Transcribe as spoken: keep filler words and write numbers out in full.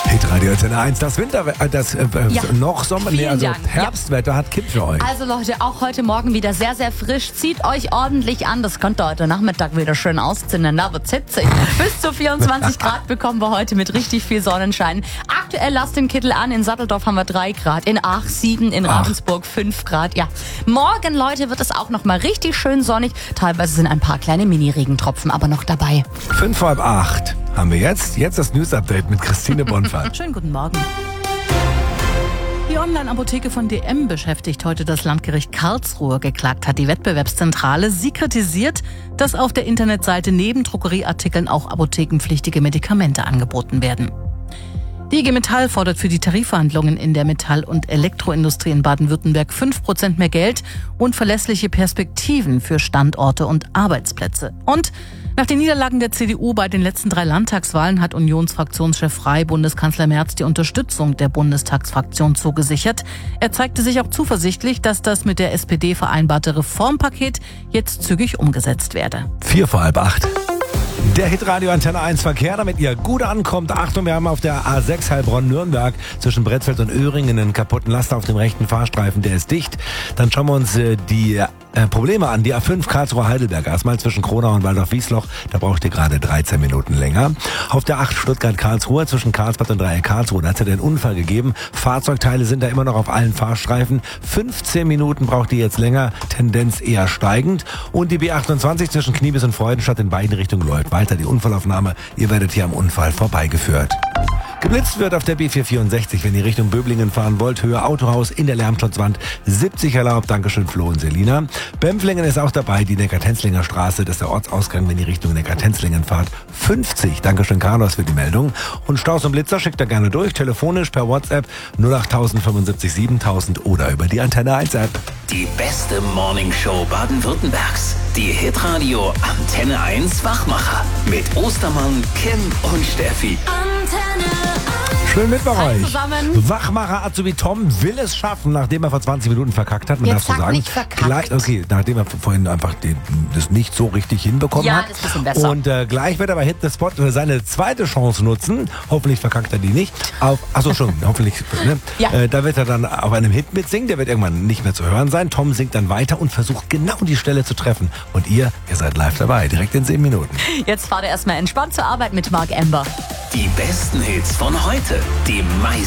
Hitradio Antenne eins, das Winterwetter, das äh, Ja. noch Sommer, nee, Vielen also Dank. Herbstwetter hat Kipp für euch. Also Leute, auch heute Morgen wieder sehr, sehr frisch. Zieht euch ordentlich an. Das könnt ihr heute Nachmittag wieder schön ausziehen. Da wird's hitzig. Bis zu vierundzwanzig Grad bekommen wir heute mit richtig viel Sonnenschein. Aktuell lasst den Kittel an. In Satteldorf haben wir drei Grad. In Aach sieben, in Ach. Ravensburg fünf Grad. Ja, morgen, Leute, wird es auch noch mal richtig schön sonnig. Teilweise sind ein paar kleine Mini-Regentropfen aber noch dabei. Fünf vor halb acht haben wir jetzt. Jetzt das News-Update mit Christine Bonfant. Schönen guten Morgen. Die Online-Apotheke von D M beschäftigt heute das Landgericht Karlsruhe. Geklagt hat die Wettbewerbszentrale. Sie kritisiert, dass auf der Internetseite neben Drogerieartikeln auch apothekenpflichtige Medikamente angeboten werden. Die I G Metall fordert für die Tarifverhandlungen in der Metall- und Elektroindustrie in Baden-Württemberg fünf Prozent mehr Geld und verlässliche Perspektiven für Standorte und Arbeitsplätze. Und nach den Niederlagen der C D U bei den letzten drei Landtagswahlen hat Unionsfraktionschef Frey Bundeskanzler Merz die Unterstützung der Bundestagsfraktion zugesichert. Er zeigte sich auch zuversichtlich, dass das mit der S P D vereinbarte Reformpaket jetzt zügig umgesetzt werde. Vier vor halb acht. Der Hitradio Antenne eins Verkehr, damit ihr gut ankommt. Achtung, wir haben auf der A sechs Heilbronn-Nürnberg zwischen Brettfeld und Öhringen einen kaputten Laster auf dem rechten Fahrstreifen, der ist dicht. Dann schauen wir uns äh, die äh, Probleme an. Die A fünf Karlsruhe-Heidelberg, erstmal zwischen Kronau und Waldorf-Wiesloch, da braucht ihr gerade dreizehn Minuten länger. Auf der acht Stuttgart-Karlsruhe zwischen Karlsbad und Dreieck Karlsruhe, da hat es ja den Unfall gegeben. Fahrzeugteile sind da immer noch auf allen Fahrstreifen. fünfzehn Minuten braucht ihr jetzt länger, Tendenz eher steigend. Und die B achtundzwanzig zwischen Kniebis und Freudenstadt in beiden Richtungen läuft weiter die Unfallaufnahme. Ihr werdet hier am Unfall vorbeigeführt. Geblitzt wird auf der B vierhundertvierundsechzig, wenn ihr Richtung Böblingen fahren wollt. Höhe Autohaus in der Lärmschutzwand siebzig erlaubt. Dankeschön, Flo und Selina. Bempflingen ist auch dabei, die Neckar-Tenzlinger Straße. Das ist der Ortsausgang, wenn ihr Richtung Neckar-Tenzlingen fahrt. fünfzig. Dankeschön, Carlos, für die Meldung. Und Staus und Blitzer schickt er gerne durch. Telefonisch per WhatsApp null acht fünfundsiebzig siebentausend oder über die Antenne eins App. Die beste Morningshow Baden-Württembergs. Die Hitradio Antenne eins Wachmacher. Mit Ostermann, Kim und Steffi. Schön mit bei Hi euch. zusammen. Wachmacher Azubi Tom will es schaffen, nachdem er vor zwanzig Minuten verkackt hat. Man Jetzt darf so sag sagen. nicht verkackt. Gleich, okay, nachdem er vorhin einfach den, das nicht so richtig hinbekommen Ja, hat. das ist ein bisschen besser. Und äh, gleich wird er bei Hit the Spot seine zweite Chance nutzen. Hoffentlich verkackt er die nicht. Auf, achso, schon, hoffentlich. Ne? Ja. Äh, da wird er dann auf einem Hit mitsingen. Der wird irgendwann nicht mehr zu hören sein. Tom singt dann weiter und versucht genau die Stelle zu treffen. Und ihr, ihr seid live dabei, direkt in zehn Minuten. Jetzt fahrt ihr erstmal entspannt zur Arbeit mit Mark Ember. Die besten Hits von heute. Die meisten